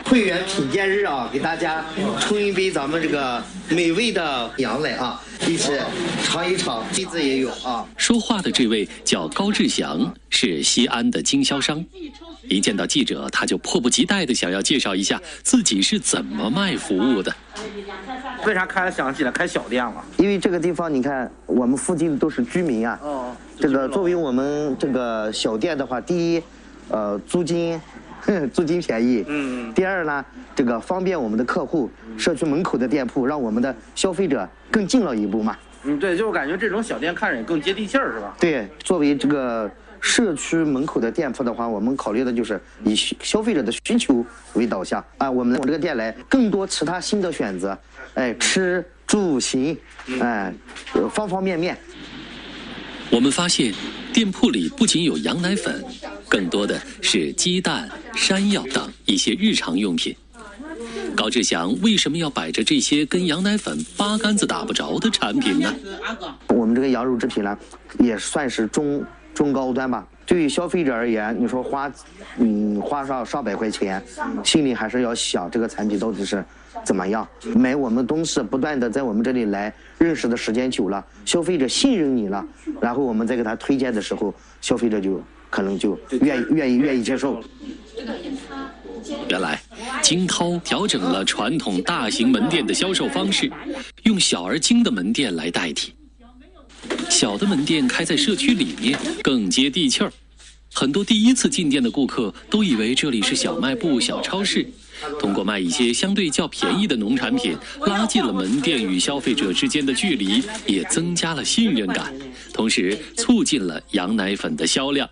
会员品鉴日啊，给大家冲一杯咱们这个美味的羊奶啊，一起尝一尝，机子也有啊。 说话的这位叫高志祥，是西安的经销商。一见到记者，他就迫不及待地想要介绍一下自己是怎么卖服务的。 为啥想起来开小店了？ 因为这个地方，你看我们附近都是居民啊。这个作为我们这个小店的话，第一，租金便宜。第二呢，这个方便我们的客户，社区门口的店铺，让我们的消费者更近了一步嘛。 对，就是感觉这种小店看着也更接地气儿，是吧？ 对，作为这个社区门口的店铺的话，我们考虑的就是以消费者的需求为导向啊。我们这个店来更多其他新的选择，吃住行，方方面面。 我们发现，店铺里不仅有羊奶粉，更多的是鸡蛋、山药等一些日常用品。高志祥为什么要摆着这些跟羊奶粉八竿子打不着的产品呢？ 我们这个羊肉制品呢，也算是中高端吧。对于消费者而言，你说花上百块钱，心里还是要想这个产品到底是怎么样。买我们东西不断的在我们这里来认识的时间久了，消费者信任你了，然后我们再给他推荐的时候，消费者就可能就愿意接受。 原来，金涛调整了传统大型门店的销售方式，用小而精的门店来代替。小的门店开在社区里面，更接地气儿。很多第一次进店的顾客都以为这里是小卖部、小超市，通过卖一些相对较便宜的农产品，拉近了门店与消费者之间的距离，也增加了信任感，同时促进了羊奶粉的销量。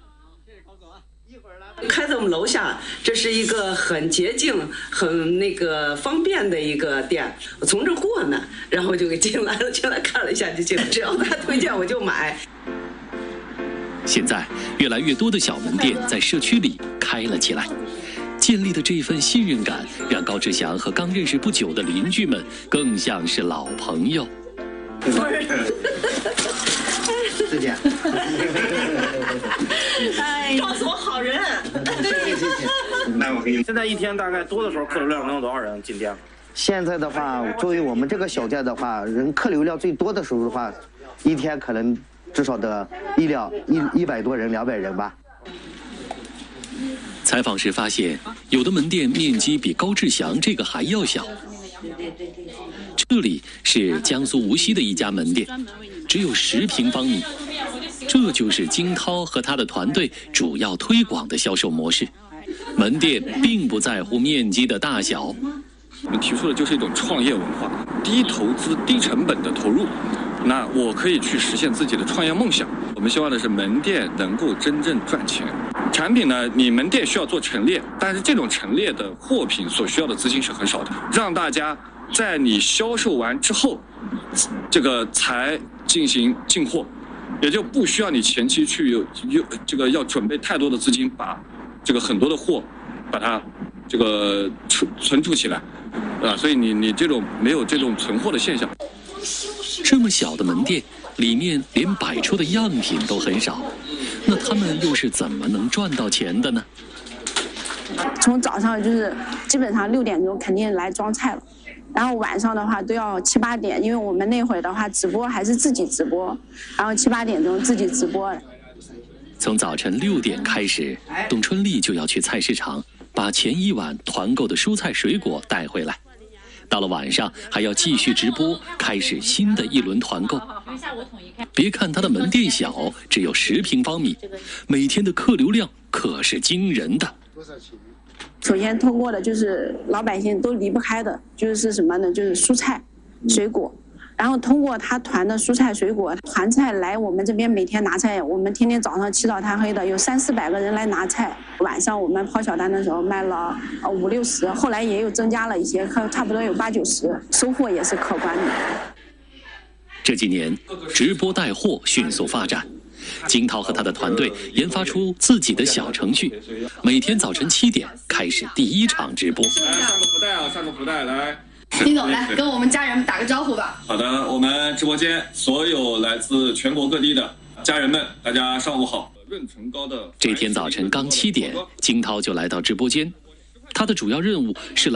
开在我们楼下，这是一个很洁净、很方便的一个店。我从这过呢，然后就给进来了，进来看了一下就进来，只要他推荐我就买。 现在越来越多的小门店在社区里开了起来，建立的这份信任感，让高志祥和刚认识不久的邻居们更像是老朋友。 再见。 告诉我好人。 那我给你。现在一天大概多的时候，客流量能有多少人进店？ 现在的话，作为我们这个小店的话，客流量最多的时候的话，一天可能至少得100多人、200人吧。 采访时发现，有的门店面积比高志祥这个还要小。这里是江苏无锡的一家门店，只有10平方米。这就是金涛和他的团队主要推广的销售模式。门店并不在乎面积的大小。 我们提出的就是一种创业文化，低投资、低成本的投入。那我可以去实现自己的创业梦想。我们希望的是门店能够真正赚钱。产品呢，你门店需要做陈列，但是这种陈列的货品所需要的资金是很少的，让大家在你销售完之后，才进行进货，也就不需要你前期去要准备太多的资金，把很多的货把它存储起来，所以你这种没有这种存货的现象。 这么小的门店，里面连摆出的样品都很少，那他们又是怎么能赚到钱的呢？ 从早上就是基本上6点钟肯定来装菜了，然后晚上的话都要7、8点，因为我们那会儿的话直播还是自己直播，然后7、8点钟自己直播。 从早晨6点开始，董春丽就要去菜市场，把前一晚团购的蔬菜水果带回来。到了晚上还要继续直播，开始新的一轮团购。别看他的门店小，只有10平方米，每天的客流量可是惊人的。 首先通过的就是老百姓都离不开的，就是什么呢？就是蔬菜、水果。然后通过他团的蔬菜水果，团菜来我们这边每天拿菜，我们天天早上起早贪黑的，有300、400个人来拿菜。晚上我们抛小单的时候卖了50、60，后来也有增加了一些，差不多有80、90，收获也是可观的。 这几年直播带货迅速发展，金涛和他的团队研发出自己的小程序，每天早晨7点开始第1场直播。 来上个福袋啊，上个福袋来。 丁总来跟我们家人打个招呼吧。 好的，我们直播间所有来自全国各地的家人们，大家上午好。润唇膏的这天早晨刚7点，金涛就来到直播间， 他的主要任务是